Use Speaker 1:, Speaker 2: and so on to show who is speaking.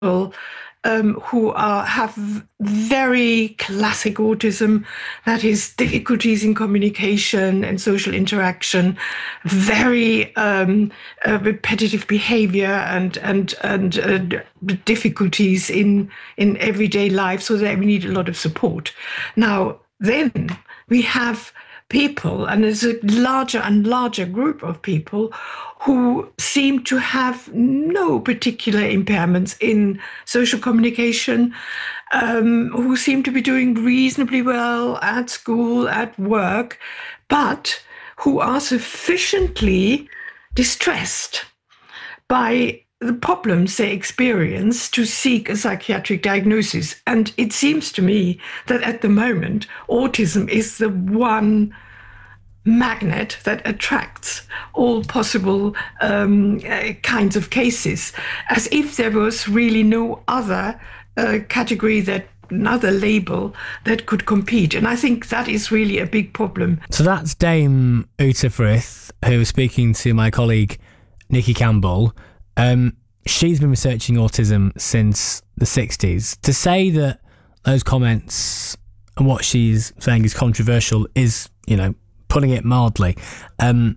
Speaker 1: who have very classic autism, that is difficulties in communication and social interaction, very repetitive behavior and difficulties in everyday life, so that we need a lot of support. Now, then we have people, and there's a larger and larger group of people who seem to have no particular impairments in social communication, who seem to be doing reasonably well at school, at work, but who are sufficiently distressed by the problems they experience to seek a psychiatric diagnosis. And it seems to me that at the moment, autism is the one magnet that attracts all possible kinds of cases, as if there was really no other category, that another label that could compete. And I think that is really a big problem.
Speaker 2: So that's Dame Uta Frith, who was speaking to my colleague Nikki Campbell. She's been researching autism since the 60s. To say that those comments and what she's saying is controversial is, putting it mildly.